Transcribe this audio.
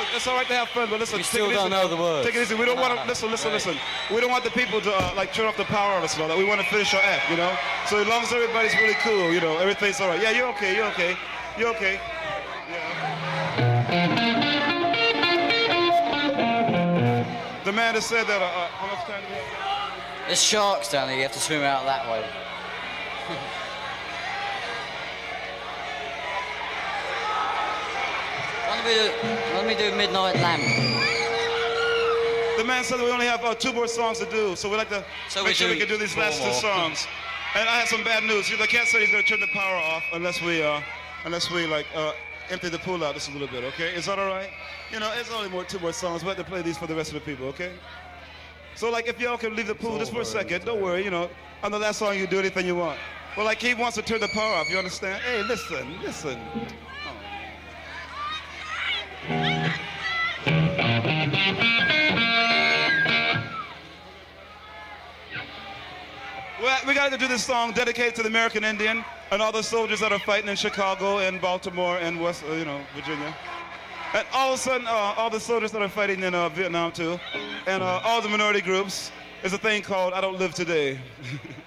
It's all right to have fun, but listen. We still don't know the words. Take it easy. We don't want to listen. We don't want the people to like turn off the power on us and all that. We want to finish our act, you know. So as long as everybody's really cool, you know, everything's all right. Yeah, you're okay. You're okay. You're okay. Yeah. The man has said that. How much time do we have? There's sharks down there. You have to swim out that way. Let me do Midnight Lamp. The man said that we only have 2 more songs to do, so we'd like to make sure we can do these last 2 songs. And I have some bad news. The cat said he's going to turn the power off unless we like empty the pool out just a little bit. Okay, is that all right? You know, it's only 2 more songs. We have to play these for the rest of the people. Okay. So like, if y'all can leave the pool just for a second, don't worry. You know, on the last song you do anything you want. Well, like he wants to turn the power off. You understand? Hey, listen. Well, we got to do this song dedicated to the American Indian and all the soldiers that are fighting in Chicago and Baltimore and West, Virginia. And all of a sudden, all the soldiers that are fighting in Vietnam too, and all the minority groups. There's a thing called I Don't Live Today.